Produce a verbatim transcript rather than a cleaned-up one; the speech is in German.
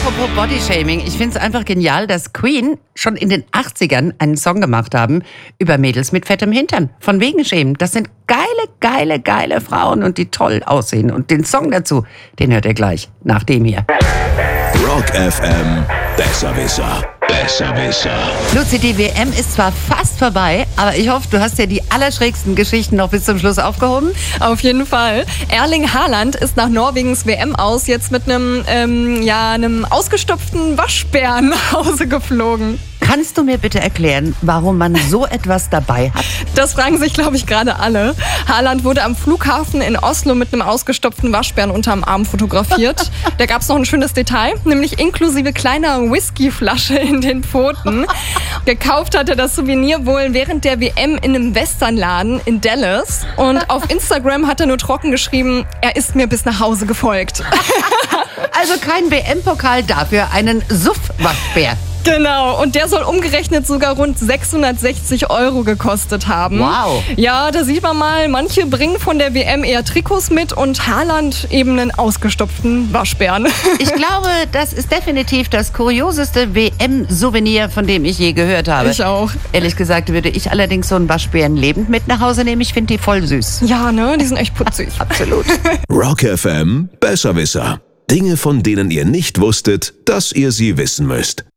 Apropos Bodyshaming, ich finde es einfach genial, dass Queen schon in den achtzigern einen Song gemacht haben über Mädels mit fettem Hintern. Von wegen Schämen. Das sind geile, geile, geile Frauen und die toll aussehen. Und den Song dazu, den hört ihr gleich nach dem hier. Rock F M, Besserwisser, Besserwisser. Luzi, die W M ist zwar fast vorbei, aber ich hoffe, du hast ja die allerschrägsten Geschichten noch bis zum Schluss aufgehoben. Auf jeden Fall. Erling Haaland ist nach Norwegens W M aus jetzt mit einem, ähm, ja, einem ausgestopften Waschbären nach Hause geflogen. Kannst du mir bitte erklären, warum man so etwas dabei hat? Das fragen sich, glaube ich, gerade alle. Haaland wurde am Flughafen in Oslo mit einem ausgestopften Waschbären unterm Arm fotografiert. Da gab es noch ein schönes Detail, nämlich inklusive kleiner Whiskyflasche in den Pfoten. Gekauft hat er das Souvenir wohl während der W M in einem Westernladen in Dallas. Und auf Instagram hat er nur trocken geschrieben, er ist mir bis nach Hause gefolgt. Also kein W M-Pokal, dafür einen Suff-Waschbär. Genau, und der soll umgerechnet sogar rund sechshundertsechzig Euro gekostet haben. Wow. Ja, da sieht man mal, manche bringen von der W M eher Trikots mit und Haaland eben einen ausgestopften Waschbären. Ich glaube, das ist definitiv das kurioseste W M-Souvenir, von dem ich je gehört habe. Ich auch. Ehrlich gesagt würde ich allerdings so einen Waschbären lebend mit nach Hause nehmen. Ich finde die voll süß. Ja, ne, die sind echt putzig. Absolut. Rock F M, Besserwisser. Dinge, von denen ihr nicht wusstet, dass ihr sie wissen müsst.